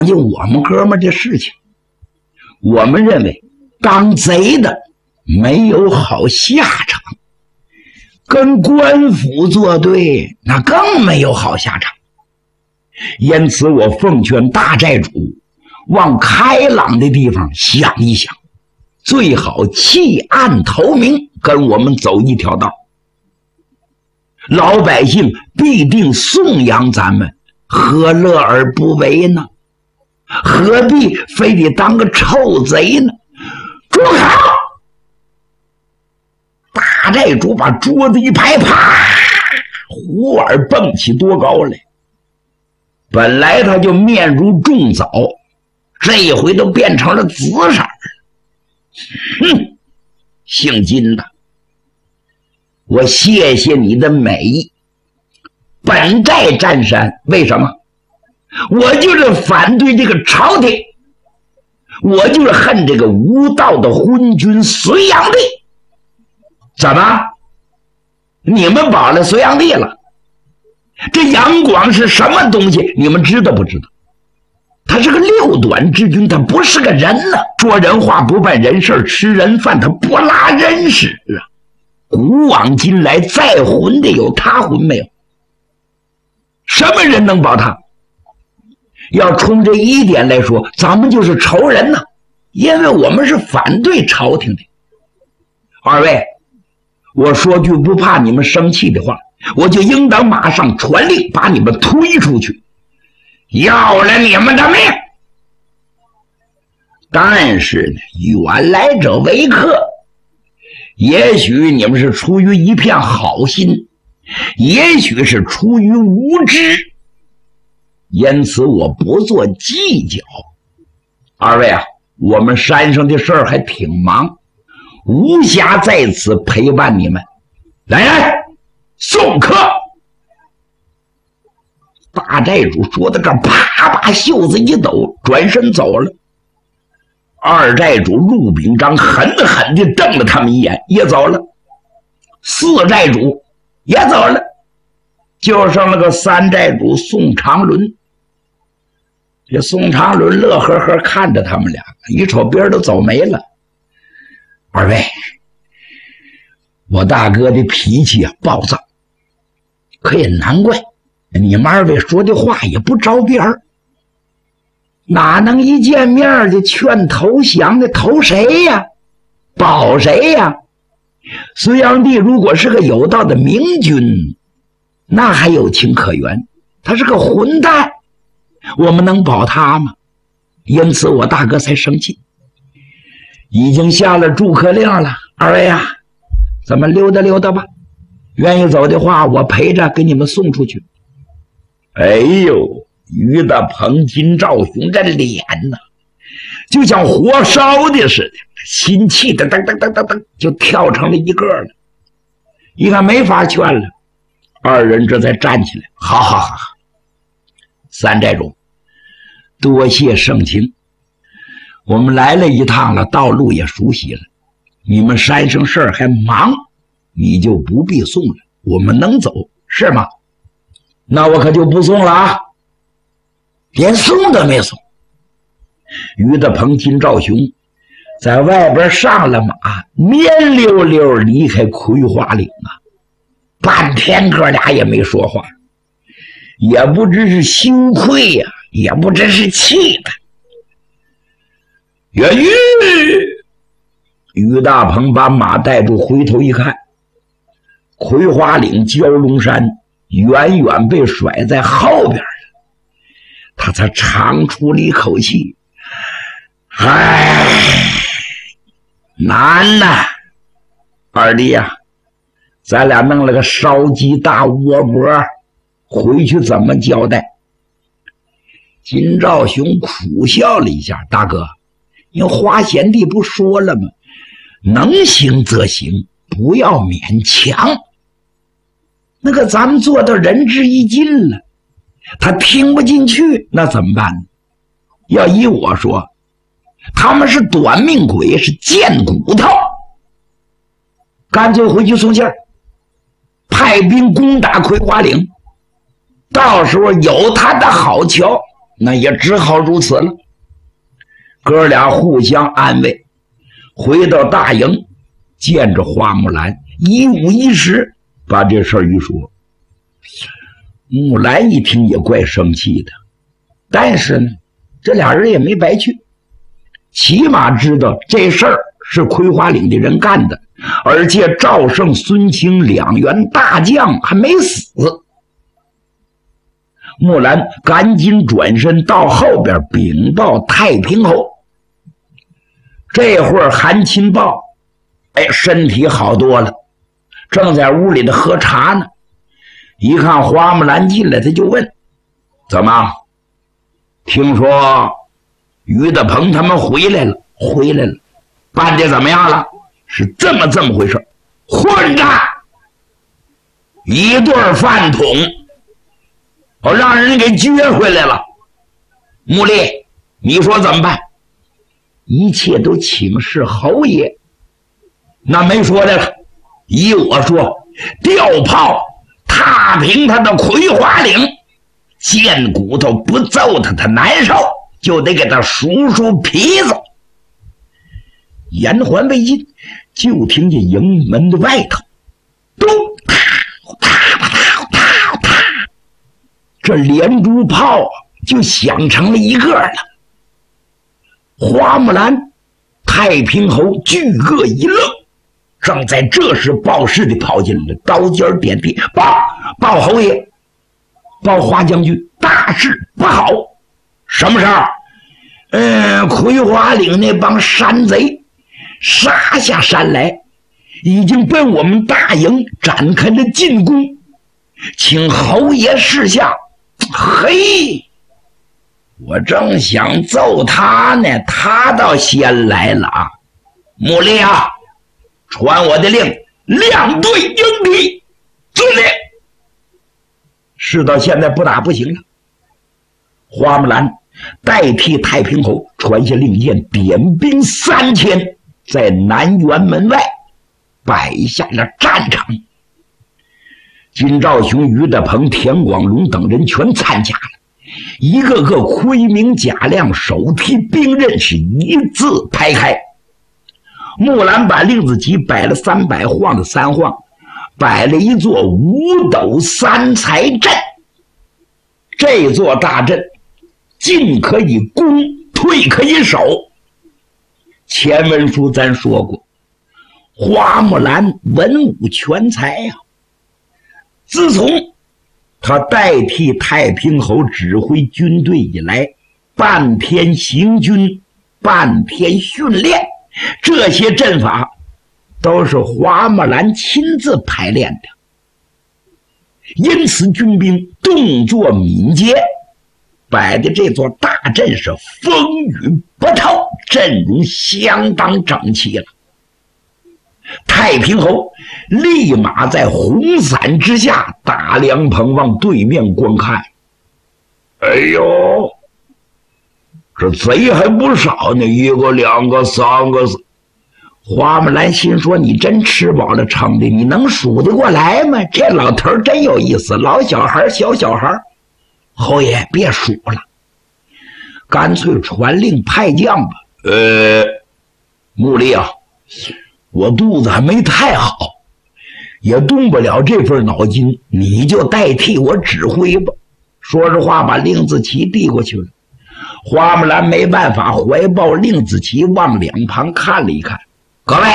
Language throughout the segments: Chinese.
就我们哥们的事情，我们认为当贼的没有好下场，跟官府作对那更没有好下场。因此我奉劝大寨主往开朗的地方想一想，最好弃暗投明，跟我们走一条道。老百姓必定颂扬咱们，何乐而不为呢？何必非得当个臭贼呢？住口！大寨主把桌子一拍，啪，忽而蹦起多高来。本来他就面如重枣，这一回都变成了紫色。哼，姓金的，我谢谢你的美意。本寨占山，为什么？我就是反对这个朝廷，我就是恨这个无道的昏君隋炀帝。怎么？你们保了隋炀帝了？这杨广是什么东西？你们知道不知道？他是个六短之君，他不是个人呢。说人话不办人事，吃人饭他不拉人屎啊！古往今来再混的有他混没有？什么人能保他？要冲这一点来说，咱们就是仇人呢，因为我们是反对朝廷的。二位，我说句不怕你们生气的话，我就应当马上传令把你们推出去，要了你们的命。但是呢，远来者为客，也许你们是出于一片好心，也许是出于无知，因此我不做计较。二位啊，我们山上的事儿还挺忙，无暇在此陪伴你们。来，送客！大寨主说到这儿，啪把袖子一抖，转身走了。二寨主陆秉章狠狠地瞪了他们一眼，也走了。四寨主也走了，就剩了个三寨主宋长伦。这宋长伦乐呵呵看着他们俩，一瞅别人都走没了。二位，我大哥的脾气啊暴躁，可也难怪你们二位说的话也不着边儿，哪能一见面就劝投降的？投谁呀？保谁呀？隋炀帝如果是个有道的明君，那还有情可原，他是个混蛋，我们能保他吗？因此我大哥才生气，已经下了住客令了。二位啊，咱们溜达溜达吧，愿意走的话我陪着给你们送出去。哎呦，于大鹏金兆雄这脸呐，就像火烧的似的，心气的噔噔噔噔噔就跳成了一个了。一看没法劝了，二人这才站起来，好好好，三寨主多谢盛情，我们来了一趟了，道路也熟悉了，你们山上事儿还忙，你就不必送了，我们能走是吗？那我可就不送了啊，连送都没送。于大鹏金兆雄在外边上了马，面溜溜离开葵花岭啊，半天哥俩也没说话，也不知是羞愧呀，也不知是气的。于大鹏把马带住，回头一看，葵花岭蛟龙山远远被甩在后边了，他才长出了一口气，唉，难呐！二弟呀，咱俩弄了个烧鸡大窝脖，回去怎么交代？金兆雄苦笑了一下，大哥，因为花贤弟不说了吗？能行则行，不要勉强。那个咱们做到仁至义尽了，他听不进去，那怎么办呢？要依我说，他们是短命鬼，是贱骨头，干脆回去送信儿，派兵攻打葵花岭，到时候有他的好瞧， 那也只好如此了。哥俩互相安慰，回到大营，见着花木兰，一五一十把这事儿一说。木兰一听也怪生气的，但是呢，这俩人也没白去，起码知道这事儿是葵花岭的人干的，而且赵胜、孙清两员大将还没死。木兰赶紧转身到后边禀报太平侯。这会儿韩钦报，身体好多了，正在屋里的喝茶呢。一看花木兰进来，他就问：怎么？听说于德鹏他们回来了？回来了，办的怎么样了？是这么回事。混账！一对饭桶，让人给撅回来了。穆丽，你说怎么办？一切都请示侯爷。那没说的了，依我说，调炮踏平他的葵花岭，见骨头不揍他，他难受，就得给他数皮子。言还未尽，就听见营门的外头咚这连珠炮就响成了一个了。花木兰、太平侯俱各一愣，正在这时，报事的跑进来，刀尖点地，报侯爷，报花将军，大事不好。什么事儿？葵花岭那帮山贼杀下山来，已经被我们大营展开了进攻，请侯爷示下。嘿，我正想揍他呢，他倒先来了啊！穆丽啊，传我的令，亮队迎敌，遵令。事到现在不打不行了。花木兰代替太平侯传下令箭，点兵3000，在南园门外摆下了战场。金兆雄、于德鹏、田广龙等人全参加了，一个个盔明甲亮，手提兵刃，是一字排开。木兰把令子旗摆了300，晃了3晃，摆了一座五斗3才阵。这座大阵进可以攻，退可以守。前文书咱说过，花木兰文武全才啊。自从他代替太平侯指挥军队以来，半天行军，半天训练，这些阵法都是花木兰亲自排练的，因此军兵动作敏捷，摆的这座大阵是风雨不透，阵容相当整齐了。太平侯立马在红伞之下打凉棚往对面观看。哎呦，这贼还不少呢，1个、2个、3个。花木兰心说，你真吃饱了撑的，你能数得过来吗？这老头真有意思，老小孩小小孩。侯爷别数了，干脆传令派将吧。穆丽啊，我肚子还没太好，也动不了这份脑筋，你就代替我指挥吧。说着话，把令子旗递过去了。花木兰没办法，怀抱令子旗往两旁看了一看。各位，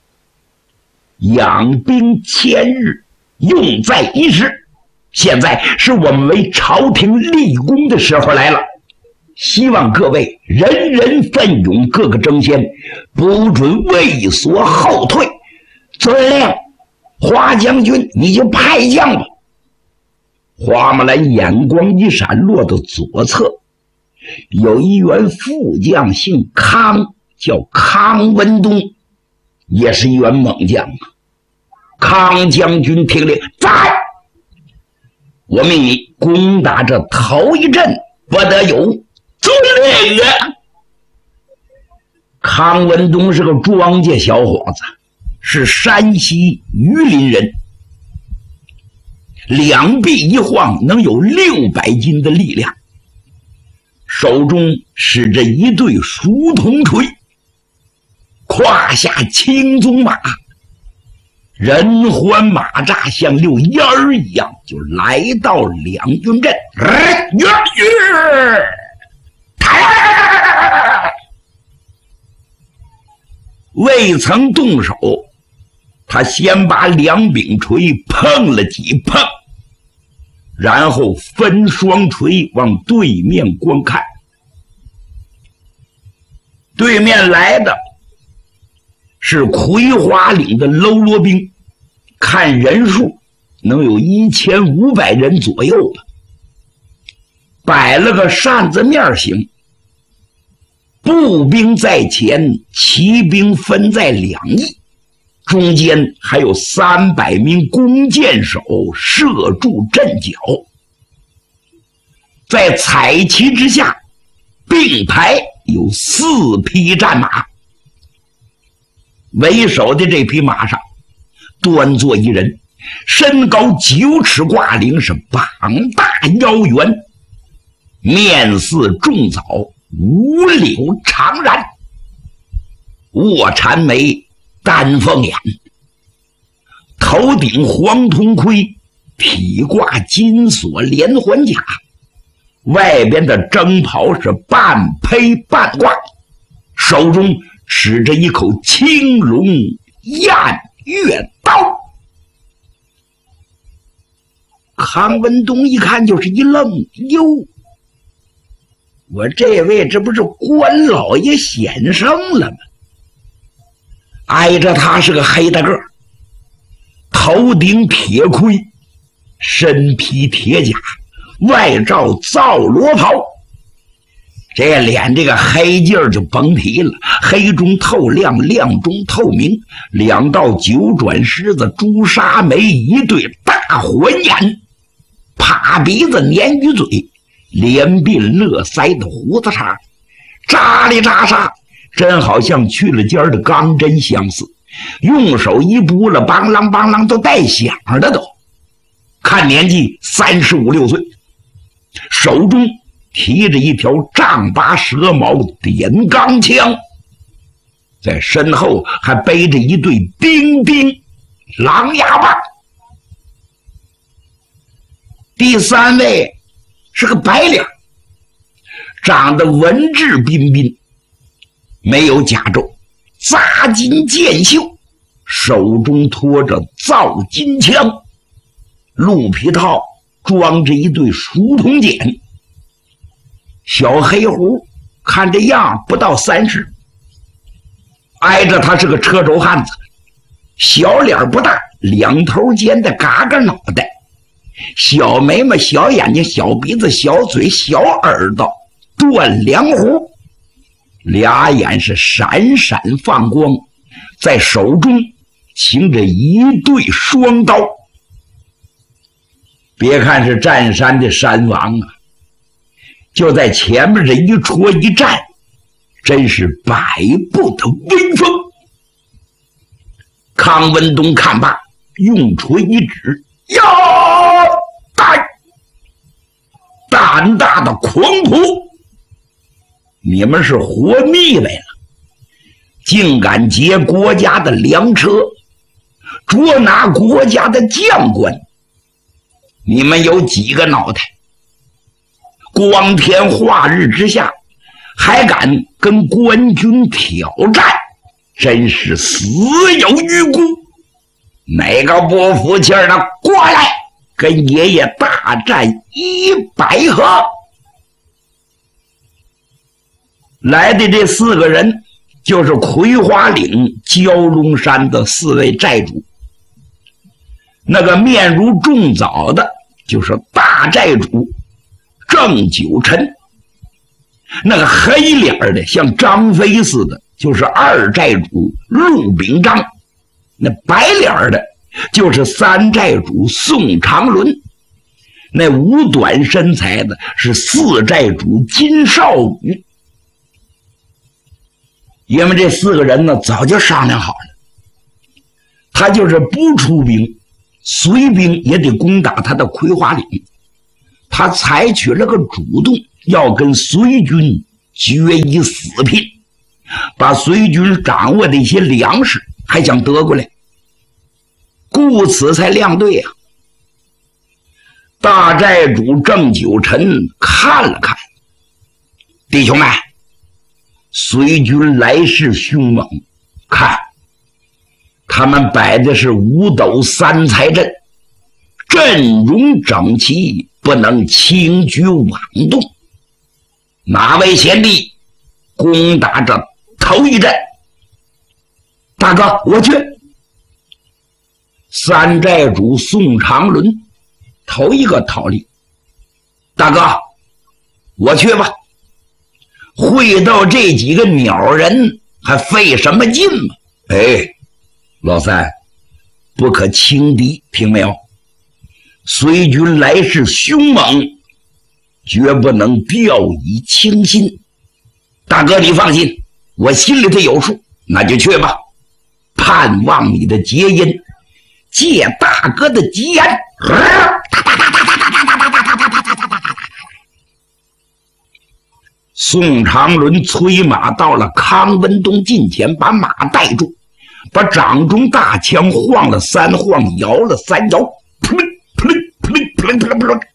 养兵千日，用在一时，现在是我们为朝廷立功的时候来了。希望各位人人奋勇，各个争先，不准畏缩后退。遵令，花将军你就派将吧。花木兰眼光一闪，落到左侧，有一员副将姓康，叫康文东，也是一员猛将。康将军听令，在！我命你攻打这头一阵，不得有遵令啊！康文东是个庄稼小伙子，是山西榆林人，两臂一晃能有600斤的力量。 手中使着一对书筒锤，胯下青鬃马，人环马扎，像溜烟儿一样，就来到两军阵。未曾动手，他先把两柄锤碰了几碰，然后分双锤往对面观看。对面来的是葵花岭的喽啰兵，看人数能有1500人左右吧，摆了个扇子面形，步兵在前，骑兵分在两翼，中间还有300名弓箭手射住阵脚，在彩旗之下并排有4匹战马，为首的这匹马上端坐一人，身高9尺挂领，是膀大腰圆，面似重枣，五柳长髯，卧蚕眉，丹凤眼，头顶黄铜盔，体挂金锁连环甲，外边的征袍是半披半挂，手中持着一口青龙偃月刀。康文东一看就是一愣，哟，我这位这不是关老爷显圣了吗？挨着他是个黑大个，头顶铁盔，身披铁甲，外罩皂罗袍，这脸这个黑劲儿就甭提了，黑中透亮，亮中透明，两道九转狮子，朱砂眉，一对大火眼，趴鼻子，鲶鱼嘴，连鬓乐腮的胡子茬，扎里扎沙，真好像去了尖的钢针相似，用手一拨了，梆啷梆啷都带响的都，看年纪35、6岁，手中提着一条丈八蛇矛点钢枪，在身后还背着一对钉钉狼牙棒。第三位是个白脸，长得文质彬彬，没有甲胄，扎金箭袖，手中托着造金枪，鹿皮套装着一对书筒锏，小黑胡，看这样不到30，挨着他是个车轴汉子，小脸不大，两头尖的嘎嘎脑袋，小眉毛，小眼睛，小鼻子，小嘴，小耳朵，断梁胡，俩眼是闪闪放光，在手中擎着一对双刀。别看是占山的山王啊，就在前面这一戳一站，真是百步的威风。康文东看罢，用锤一指，哟，胆大的狂徒，你们是活蜜来了，竟敢劫国家的粮车，捉拿国家的将官，你们有几个脑袋？光天化日之下还敢跟官军挑战，真是死有余辜。哪个不服气的过来跟爷爷大战100合。来的这4个人就是葵花岭蛟龙山的4位寨主，那个面如重枣的就是大寨主郑九臣，那个黑脸的像张飞似的就是2寨主陆秉章，那白脸的就是3寨主宋长伦，那五短身材的是4寨主金少宇。因为这4个人呢早就商量好了，他就是不出兵，随兵也得攻打他的葵花岭。他采取了个主动， 要跟隋军决一死拼，把隋军掌握的一些粮食还想得过来，故此才亮队啊。大寨主郑九臣看了看，弟兄们，隋军来势凶猛，看他们摆的是五斗三才阵，阵容整齐，不能轻举妄动。哪位贤弟攻打这头一阵？大哥，我去。三寨主宋长伦头一个逃离。大哥，我去吧。会到这几个鸟人还费什么劲吗？哎，老三，不可轻敌，听没有？隋军来势凶猛，绝不能掉以轻心。大哥你放心，我心里头有数，那就去吧。盼望你的结因，借大哥的吉言。宋长伦催马到了康文东近前，把马带住，把掌中大枪晃了三晃，摇了三摇，扑棱扑棱扑棱扑棱扑棱扑棱。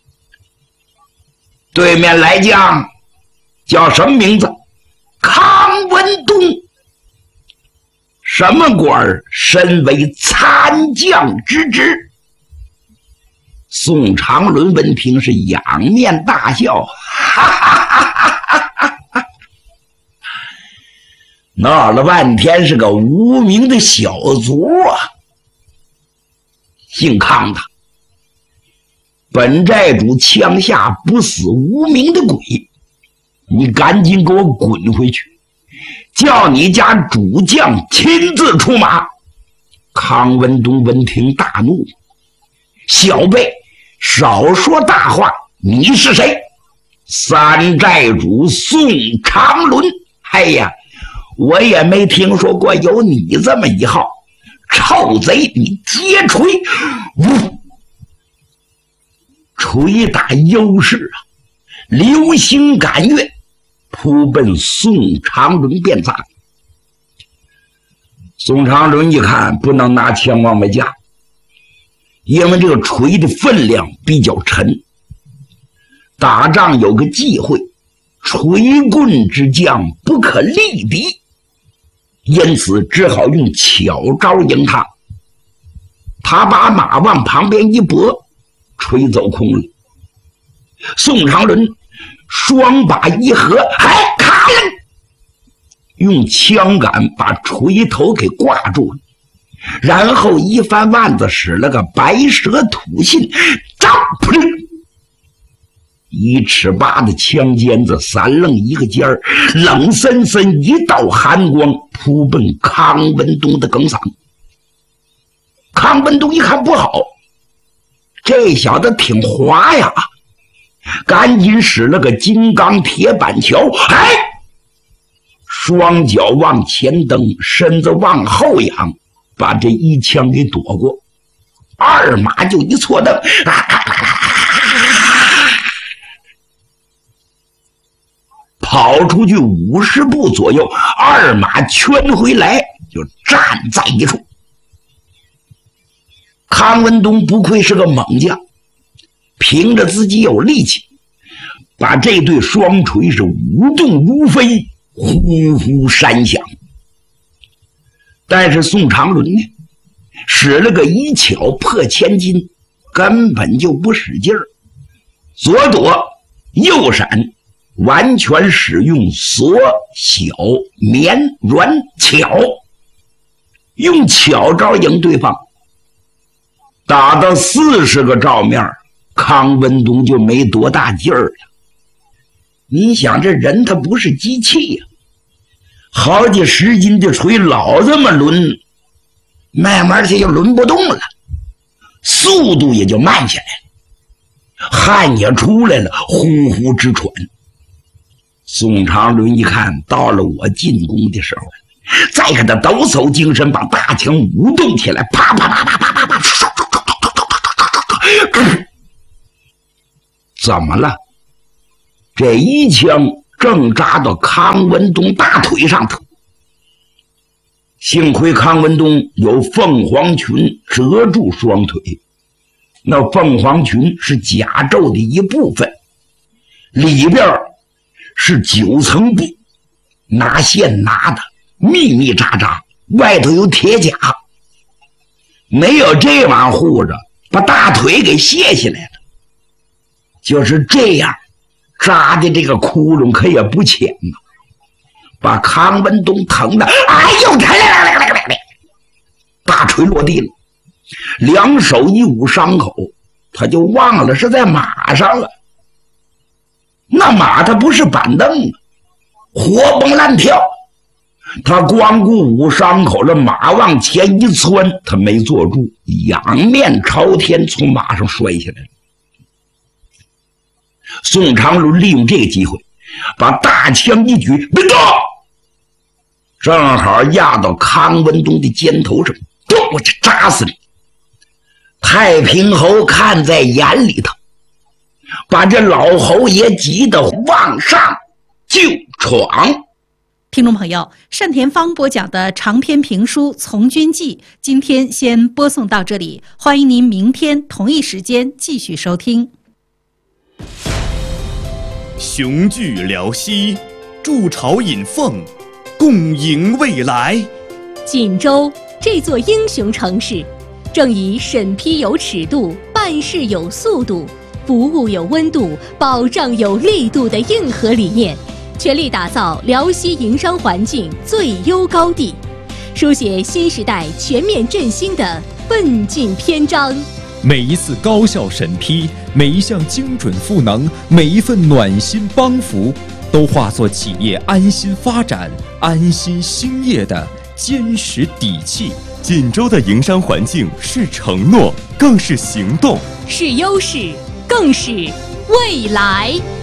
对面来将叫什么名字？康文东。什么官儿？身为参将之职。宋长伦闻听是仰面大笑，哈哈哈哈哈哈！闹了半天是个无名的小卒啊，姓康的。本寨主枪下不死无名的鬼，你赶紧给我滚回去，叫你家主将亲自出马。康文东闻听大怒，小辈少说大话，你是谁？三寨主宋长伦。哎呀，我也没听说过有你这么一号。臭贼，你接锤！呜，捶打优势啊，流星赶月，扑奔宋长伦便砸。宋长伦一看不能拿枪往外架，因为这个锤的分量比较沉，打仗有个忌讳，锤棍之将不可力敌，因此只好用巧招赢他。他把马往旁边一拨，锤走空了。宋长伦双把一合，哎，咔了，用枪杆把锤头给挂住了，然后一翻腕子使了个白蛇吐信，招扑棱，1尺8的枪尖子三愣一个尖儿，冷森森一道寒光扑奔康文东的梗嗓。康文东一看不好，这小子挺滑呀，赶紧使了个金刚铁板桥，哎，双脚往前蹬，身子往后仰，把这一枪给躲过。二马就一错蹬，跑出去50步左右，二马圈回来，就站在一处。康文东不愧是个猛将，凭着自己有力气，把这对双锤是无动如飞，呼呼山响。但是宋长伦呢，使了个一巧破千金，根本就不使劲儿，左躲右闪，完全使用缩小绵软巧，用巧招赢对方。打到40个照面，康文东就没多大劲儿了。你想这人他不是机器呀，好几10斤的锤老这么抡，慢慢些就抡不动了，速度也就慢下来了，汗也出来了，呼呼直喘。宋长伦一看到了我进攻的时候，再给他抖擞精神，把大枪舞动起来，啪啪啪啪啪啪啪，怎么了？ 这一枪正扎到康文东大腿上头。幸亏康文东有凤凰裙遮住双腿，那凤凰裙是甲胄的一部分，里边是9层布，拿线拿的密密扎扎，外头有铁甲，没有这玩意护着，把大腿给卸下来了。就是这样扎的这个窟窿可也不浅呐，把康文东疼的哎呦，大锤落地了，两手一捂伤口，他就忘了是在马上了。那马它不是板凳啊，活蹦乱跳，他光顾捂伤口了，马往前一窜，他没坐住，仰面朝天从马上摔下来了。宋长禄利用这个机会把大枪一举，别动，正好压到康文东的肩头上，咚，我就扎死你。太平侯看在眼里头，把这老侯爷急得往上就闯。 听众朋友，单田芳播讲的长篇评书《从军记》今天先播送到这里，欢迎您明天同一时间继续收听。 雄踞辽西，筑巢引凤，共迎未来。 锦州这座英雄城市，正以审批有尺度、办事有速度、服务有温度、保障有力度的硬核理念，全力打造辽西营商环境最优高地，书写新时代全面振兴的奋进篇章。 每一次高效审批，每一项精准赋能，每一份暖心帮扶，都化作企业安心发展、安心兴业的坚实底气。 锦州的营商环境是承诺，更是行动， 是优势，更是未来。